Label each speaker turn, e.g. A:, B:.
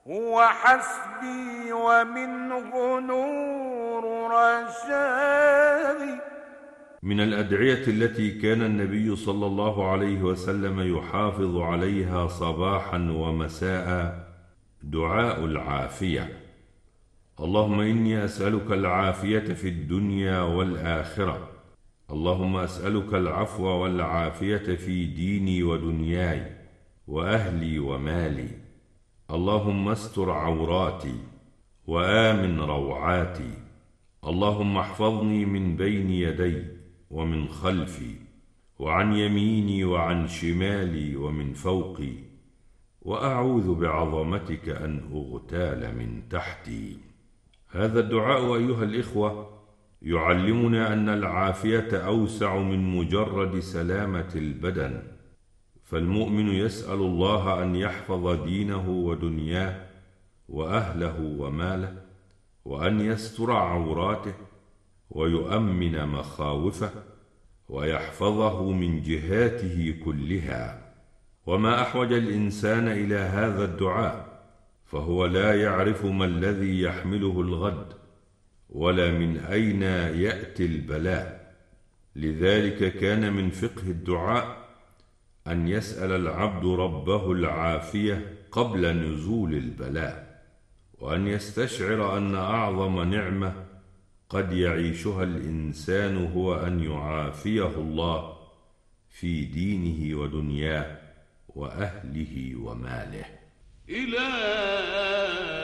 A: هو حسبي ومنه نور رشادي.
B: من الأدعية التي كان النبي صلى الله عليه وسلم يحافظ عليها صباحا ومساء دعاء العافية: اللهم إني أسألك العافية في الدنيا والآخرة. اللهم أسألك العفو والعافية في ديني ودنياي وأهلي ومالي. اللهم استر عوراتي وآمن روعاتي. اللهم احفظني من بين يدي ومن خلفي وعن يميني وعن شمالي ومن فوقي، وأعوذ بعظمتك أن أغتال من تحتي. هذا الدعاء أيها الإخوة يعلمنا أن العافية أوسع من مجرد سلامة البدن، فالمؤمن يسأل الله أن يحفظ دينه ودنياه وأهله وماله، وأن يستر عوراته ويؤمن مخاوفه ويحفظه من جهاته كلها. وما أحوج الإنسان إلى هذا الدعاء، فهو لا يعرف ما الذي يحمله الغد ولا من أين يأتي البلاء. لذلك كان من فقه الدعاء أن يسأل العبد ربه العافية قبل نزول البلاء، وأن يستشعر أن أعظم نعمة قد يعيشها الإنسان هو أن يعافيه الله في دينه ودنياه وأهله وماله.